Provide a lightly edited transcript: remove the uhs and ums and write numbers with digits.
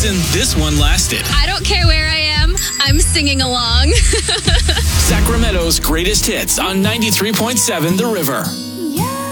reason this one lasted. I don't care where I am, I'm singing along. Sacramento's greatest hits on 93.7 The River.